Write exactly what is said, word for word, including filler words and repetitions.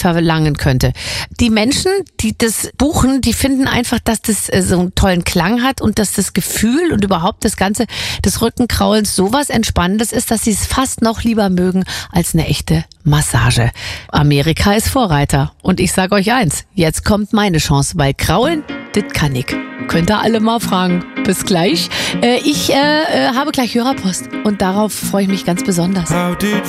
verlangen könnte. Die Menschen, die das buchen, die finden einfach, dass das äh, so einen tollen Klang hat und dass das Gefühl und überhaupt das Ganze des Rückenkraulens sowas Entspannendes ist, dass sie es fast noch lieber mögen als eine echte Massage. Amerika ist Vorreiter. Und ich sage euch eins, jetzt kommt meine Chance, weil Kraulen, das kann ich. Könnt ihr alle mal fragen. Bis gleich. Äh, ich äh, äh, habe gleich Hörerpost und darauf freue ich mich ganz besonders.